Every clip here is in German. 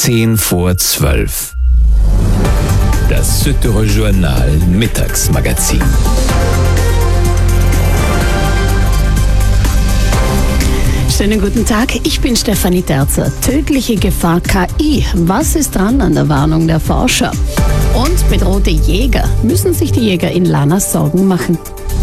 10:10. Das Südtirol Journal Mittagsmagazin. Schönen guten Tag, ich bin Stefanie Terzer. Tödliche Gefahr KI. Was ist dran an der Warnung der Forscher? Und bedrohte Jäger. Müssen sich die Jäger in Lana Sorgen machen?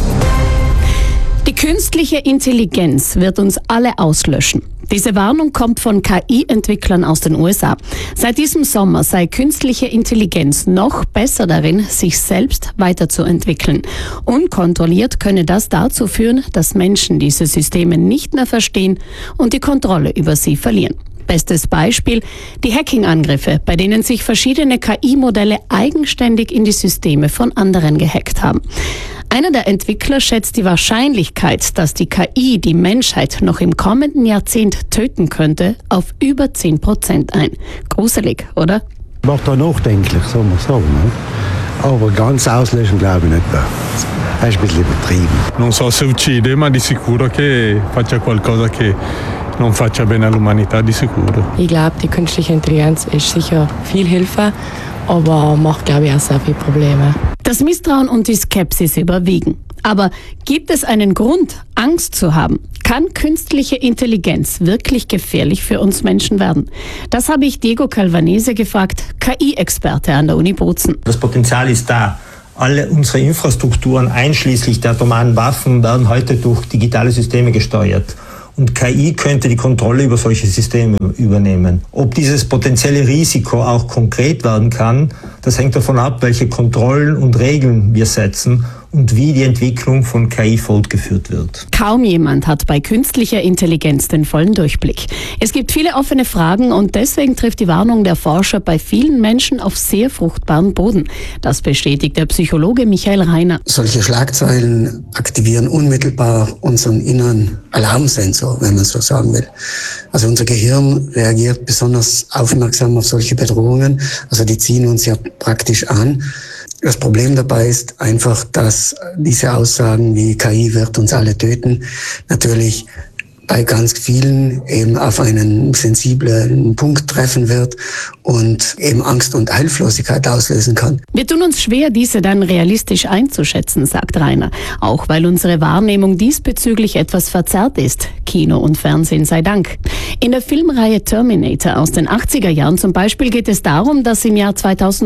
Die künstliche Intelligenz wird uns alle auslöschen. Diese Warnung kommt von KI-Entwicklern aus den USA. Seit diesem Sommer sei künstliche Intelligenz noch besser darin, sich selbst weiterzuentwickeln. Unkontrolliert könne das dazu führen, dass Menschen diese Systeme nicht mehr verstehen und die Kontrolle über sie verlieren. Bestes Beispiel: die Hacking-Angriffe, bei denen sich verschiedene KI-Modelle eigenständig in die Systeme von anderen gehackt haben. Einer der Entwickler schätzt die Wahrscheinlichkeit, dass die KI die Menschheit noch im kommenden Jahrzehnt töten könnte, auf über 10% ein. Gruselig, oder? Macht da nachdenklich, soll man sagen. Ne? Aber ganz auslöschen glaube ich nicht. Das ist ein bisschen übertrieben. Non so se uccide, ma di sicuro che faccia qualcosa che non faccia bene all'umanità, di sicuro. Ich glaube, die künstliche Intelligenz ist sicher viel Hilfe, aber macht, glaube ich, auch sehr viele Probleme. Das Misstrauen und die Skepsis überwiegen. Aber gibt es einen Grund, Angst zu haben? Kann künstliche Intelligenz wirklich gefährlich für uns Menschen werden? Das habe ich Diego Calvanese gefragt, KI-Experte an der Uni Bozen. Das Potenzial ist da. Alle unsere Infrastrukturen, einschließlich der atomaren Waffen, werden heute durch digitale Systeme gesteuert. Und KI könnte die Kontrolle über solche Systeme übernehmen. Ob dieses potenzielle Risiko auch konkret werden kann, das hängt davon ab, welche Kontrollen und Regeln wir setzen und wie die Entwicklung von KI fortgeführt wird. Kaum jemand hat bei künstlicher Intelligenz den vollen Durchblick. Es gibt viele offene Fragen und deswegen trifft die Warnung der Forscher bei vielen Menschen auf sehr fruchtbaren Boden. Das bestätigt der Psychologe Michael Reiner. Solche Schlagzeilen aktivieren unmittelbar unseren inneren Alarmsensor, wenn man so sagen will. Also unser Gehirn reagiert besonders aufmerksam auf solche Bedrohungen. Also die ziehen uns ja praktisch an. Das Problem dabei ist einfach, dass diese Aussagen wie KI wird uns alle töten natürlich bei ganz vielen eben auf einen sensiblen Punkt treffen wird und eben Angst und Hilflosigkeit auslösen kann. Wir tun uns schwer, diese dann realistisch einzuschätzen, sagt Rainer. Auch weil unsere Wahrnehmung diesbezüglich etwas verzerrt ist. Kino und Fernsehen sei Dank. In der Filmreihe Terminator aus den 80er Jahren zum Beispiel geht es darum, dass im Jahr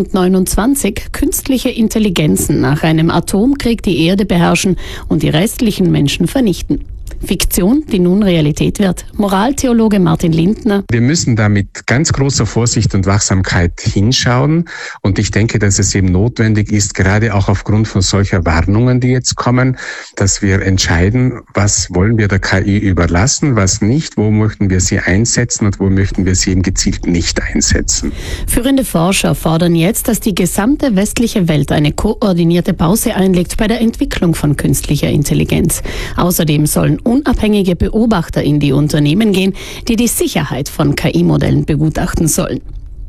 2029 künstliche Intelligenzen nach einem Atomkrieg die Erde beherrschen und die restlichen Menschen vernichten. Fiktion, die nun Realität wird. Moraltheologe Martin Lindner. Wir müssen da mit ganz großer Vorsicht und Wachsamkeit hinschauen. Und ich denke, dass es eben notwendig ist, gerade auch aufgrund von solcher Warnungen, die jetzt kommen, dass wir entscheiden, was wollen wir der KI überlassen, was nicht, wo möchten wir sie einsetzen und wo möchten wir sie eben gezielt nicht einsetzen. Führende Forscher fordern jetzt, dass die gesamte westliche Welt eine koordinierte Pause einlegt bei der Entwicklung von künstlicher Intelligenz. Außerdem sollen unabhängige Beobachter in die Unternehmen gehen, die die Sicherheit von KI-Modellen begutachten sollen.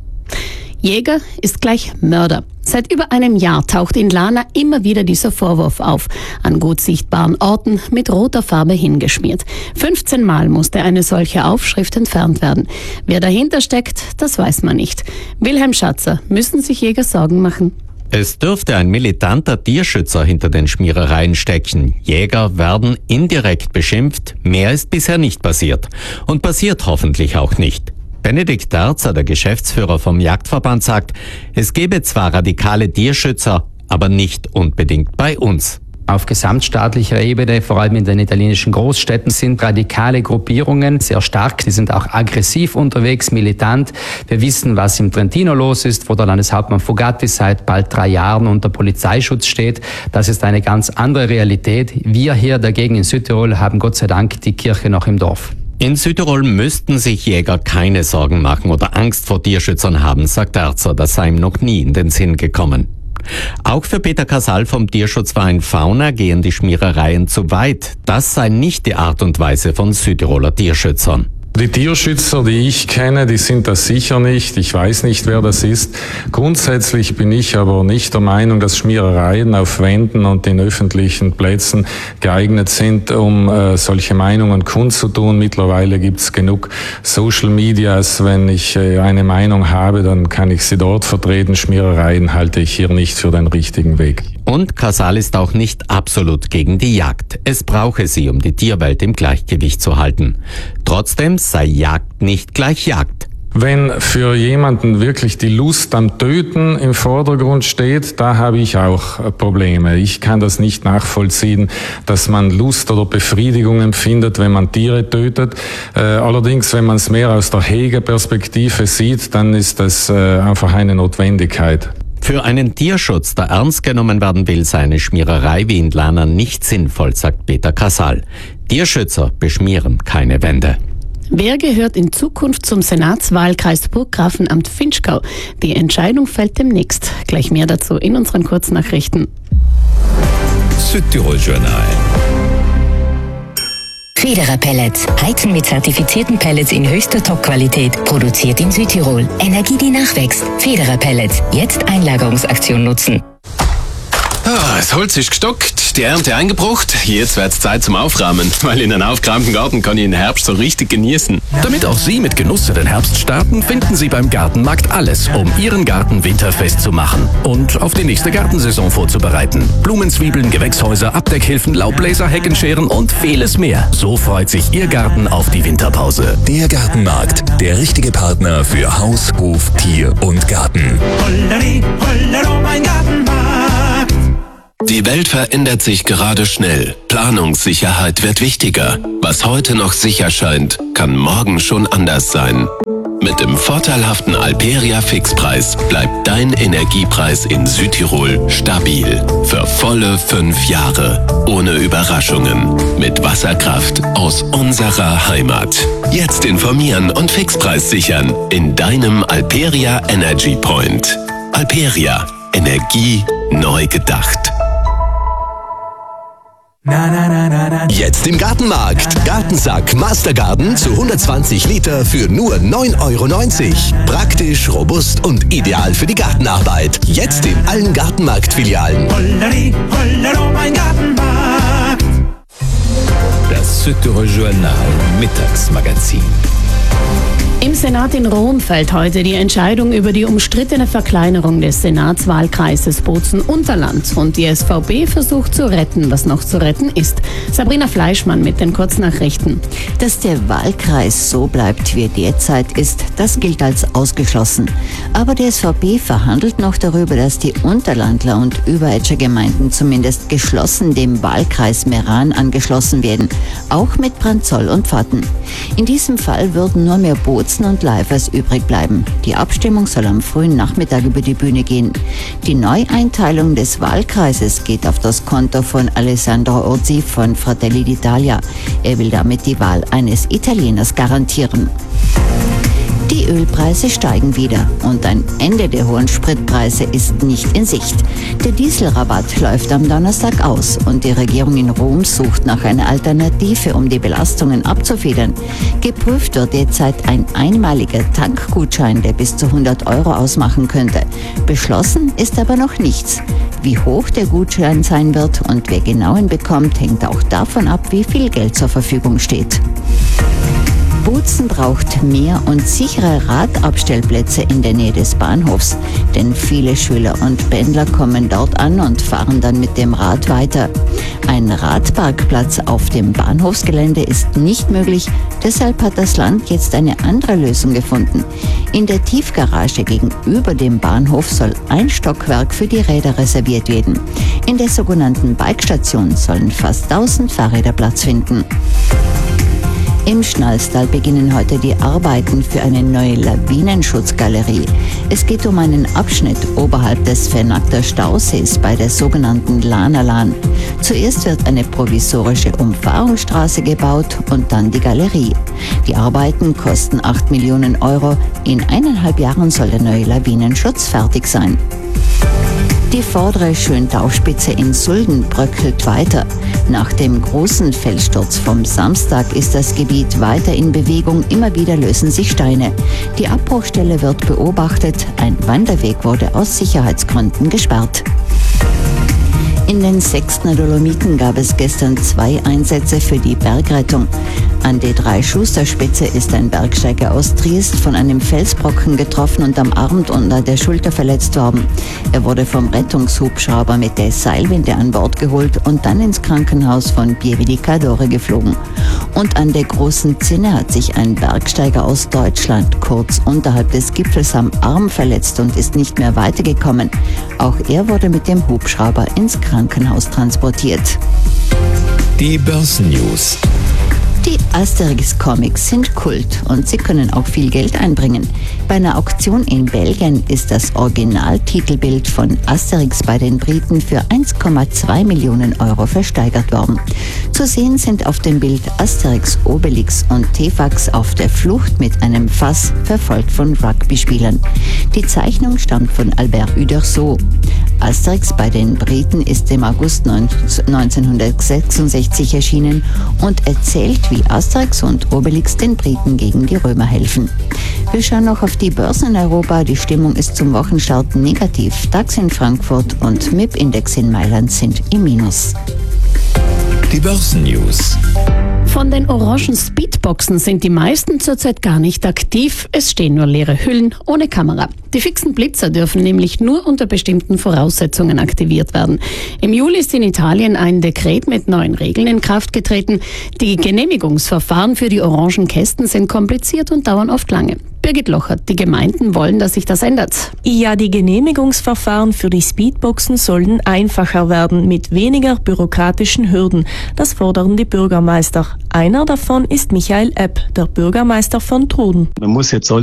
Jäger ist gleich Mörder. Seit über einem Jahr taucht in Lana immer wieder dieser Vorwurf auf. An gut sichtbaren Orten mit roter Farbe hingeschmiert. 15 Mal musste eine solche Aufschrift entfernt werden. Wer dahinter steckt, das weiß man nicht. Wilhelm Schatzer, müssen sich Jäger Sorgen machen? Es dürfte ein militanter Tierschützer hinter den Schmierereien stecken. Jäger werden indirekt beschimpft. Mehr ist bisher nicht passiert. Und passiert hoffentlich auch nicht. Benedikt Terzer, der Geschäftsführer vom Jagdverband, sagt, es gebe zwar radikale Tierschützer, aber nicht unbedingt bei uns. Auf gesamtstaatlicher Ebene, vor allem in den italienischen Großstädten, sind radikale Gruppierungen sehr stark. Die sind auch aggressiv unterwegs, militant. Wir wissen, was im Trentino los ist, wo der Landeshauptmann Fugatti seit bald 3 Jahren unter Polizeischutz steht. Das ist eine ganz andere Realität. Wir hier dagegen in Südtirol haben Gott sei Dank die Kirche noch im Dorf. In Südtirol müssten sich Jäger keine Sorgen machen oder Angst vor Tierschützern haben, sagt Terzer. Das sei ihm noch nie in den Sinn gekommen. Auch für Peter Casal vom Tierschutzverein Fauna gehen die Schmierereien zu weit. Das sei nicht die Art und Weise von Südtiroler Tierschützern. Die Tierschützer, die ich kenne, die sind das sicher nicht. Ich weiß nicht, wer das ist. Grundsätzlich bin ich aber nicht der Meinung, dass Schmierereien auf Wänden und in öffentlichen Plätzen geeignet sind, um solche Meinungen kundzutun. Mittlerweile gibt es genug Social Medias. Wenn ich eine Meinung habe, dann kann ich sie dort vertreten. Schmierereien halte ich hier nicht für den richtigen Weg. Und Casal ist auch nicht absolut gegen die Jagd. Es brauche sie, um die Tierwelt im Gleichgewicht zu halten. Trotzdem sei Jagd nicht gleich Jagd. Wenn für jemanden wirklich die Lust am Töten im Vordergrund steht, da habe ich auch Probleme. Ich kann das nicht nachvollziehen, dass man Lust oder Befriedigung empfindet, wenn man Tiere tötet. Allerdings, wenn man es mehr aus der Hegeperspektive sieht, dann ist das einfach eine Notwendigkeit. Für einen Tierschutz, der ernst genommen werden will, sei eine Schmiererei wie in Lana nicht sinnvoll, sagt Peter Casal. Tierschützer beschmieren keine Wände. Wer gehört in Zukunft zum Senatswahlkreis Burggrafenamt Vinschgau? Die Entscheidung fällt demnächst. Gleich mehr dazu in unseren Kurznachrichten. Südtirol Journal. Federer Pellets. Heizen mit zertifizierten Pellets in höchster Top-Qualität. Produziert in Südtirol. Energie, die nachwächst. Federer Pellets. Jetzt Einlagerungsaktion nutzen. Das Holz ist gestockt, die Ernte eingebracht. Jetzt wird's Zeit zum Aufräumen, weil in einem aufgeräumten Garten kann ich den Herbst so richtig genießen. Damit auch Sie mit Genuss in den Herbst starten, finden Sie beim Gartenmarkt alles, um Ihren Garten winterfest zu machen und auf die nächste Gartensaison vorzubereiten. Blumenzwiebeln, Gewächshäuser, Abdeckhilfen, Laubbläser, Heckenscheren und vieles mehr. So freut sich Ihr Garten auf die Winterpause. Der Gartenmarkt, der richtige Partner für Haus, Hof, Tier und Garten. Holleri, hollero, mein Gartenmarkt. Die Welt verändert sich gerade schnell. Planungssicherheit wird wichtiger. Was heute noch sicher scheint, kann morgen schon anders sein. Mit dem vorteilhaften Alperia Fixpreis bleibt dein Energiepreis in Südtirol stabil. Für volle 5 Jahre. Ohne Überraschungen. Mit Wasserkraft aus unserer Heimat. Jetzt informieren und Fixpreis sichern in deinem Alperia Energy Point. Alperia. Energie neu gedacht. Jetzt im Gartenmarkt. Gartensack Mastergarden zu 120 Liter für nur 9,90 €. Praktisch, robust und ideal für die Gartenarbeit. Jetzt in allen Gartenmarkt-Filialen. Holleri, hollero, mein Gartenmarkt. Das Südtirol Journal Mittagsmagazin. Im Senat in Rom fällt heute die Entscheidung über die umstrittene Verkleinerung des Senatswahlkreises Bozen-Unterland. Und die SVP versucht zu retten, was noch zu retten ist. Sabrina Fleischmann mit den Kurznachrichten. Dass der Wahlkreis so bleibt, wie er derzeit ist, das gilt als ausgeschlossen. Aber die SVP verhandelt noch darüber, dass die Unterlandler und Überetscher Gemeinden zumindest geschlossen dem Wahlkreis Meran angeschlossen werden. Auch mit Branzoll und Pfatten. In diesem Fall würden nur mehr Bozen und Leifers übrig bleiben. Die Abstimmung soll am frühen Nachmittag über die Bühne gehen. Die Neueinteilung des Wahlkreises geht auf das Konto von Alessandro Orsi von Fratelli d'Italia. Er will damit die Wahl eines Italieners garantieren. Die Ölpreise steigen wieder und ein Ende der hohen Spritpreise ist nicht in Sicht. Der Dieselrabatt läuft am Donnerstag aus und die Regierung in Rom sucht nach einer Alternative, um die Belastungen abzufedern. Geprüft wird derzeit ein einmaliger Tankgutschein, der bis zu 100 € ausmachen könnte. Beschlossen ist aber noch nichts. Wie hoch der Gutschein sein wird und wer genau ihn bekommt, hängt auch davon ab, wie viel Geld zur Verfügung steht. Bozen braucht mehr und sichere Radabstellplätze in der Nähe des Bahnhofs, denn viele Schüler und Pendler kommen dort an und fahren dann mit dem Rad weiter. Ein Radparkplatz auf dem Bahnhofsgelände ist nicht möglich, deshalb hat das Land jetzt eine andere Lösung gefunden. In der Tiefgarage gegenüber dem Bahnhof soll ein Stockwerk für die Räder reserviert werden. In der sogenannten Bikestation sollen fast 1000 Fahrräder Platz finden. Im Schnalstal beginnen heute die Arbeiten für eine neue Lawinenschutzgalerie. Es geht um einen Abschnitt oberhalb des Vernagter Stausees bei der sogenannten Lanalan. Zuerst wird eine provisorische Umfahrungsstraße gebaut und dann die Galerie. Die Arbeiten kosten 8 Millionen €. In 1,5 Jahren soll der neue Lawinenschutz fertig sein. Die vordere Schöntaufspitze in Sulden bröckelt weiter. Nach dem großen Felssturz vom Samstag ist das Gebiet weiter in Bewegung. Immer wieder lösen sich Steine. Die Abbruchstelle wird beobachtet. Ein Wanderweg wurde aus Sicherheitsgründen gesperrt. In den Sechstner Dolomiten gab es gestern 2 Einsätze für die Bergrettung. An der Drei-Schuster-Spitze ist ein Bergsteiger aus Triest von einem Felsbrocken getroffen und am Arm unter der Schulter verletzt worden. Er wurde vom Rettungshubschrauber mit der Seilwinde an Bord geholt und dann ins Krankenhaus von Pieve-di-Cadore geflogen. Und an der Großen Zinne hat sich ein Bergsteiger aus Deutschland kurz unterhalb des Gipfels am Arm verletzt und ist nicht mehr weitergekommen. Auch er wurde mit dem Hubschrauber ins Krankenhaus transportiert. Die Börsennews. Die Asterix-Comics sind Kult und sie können auch viel Geld einbringen. Bei einer Auktion in Belgien ist das Originaltitelbild von Asterix bei den Briten für 1,2 Millionen Euro versteigert worden. Zu sehen sind auf dem Bild Asterix, Obelix und Tefax auf der Flucht mit einem Fass, verfolgt von Rugby-Spielern. Die Zeichnung stammt von Albert Uderzo. Asterix bei den Briten ist im August 1966 erschienen und erzählt, wie Asterix und Obelix den Briten gegen die Römer helfen. Wir schauen noch auf die Börsen in Europa. Die Stimmung ist zum Wochenstart negativ. DAX in Frankfurt und MIP-Index in Mailand sind im Minus. Die Börsennews. Von den orangen Speedboxen sind die meisten zurzeit gar nicht aktiv. Es stehen nur leere Hüllen ohne Kamera. Die fixen Blitzer dürfen nämlich nur unter bestimmten Voraussetzungen aktiviert werden. Im Juli ist in Italien ein Dekret mit neuen Regeln in Kraft getreten. Die Genehmigungsverfahren für die orangen Kästen sind kompliziert und dauern oft lange. Birgit Lochert, die Gemeinden wollen, dass sich das ändert. Ja, die Genehmigungsverfahren für die Speedboxen sollen einfacher werden, mit weniger bürokratischen Hürden. Das fordern die Bürgermeister. Einer davon ist Michael Epp, der Bürgermeister von Truden. Man muss jetzt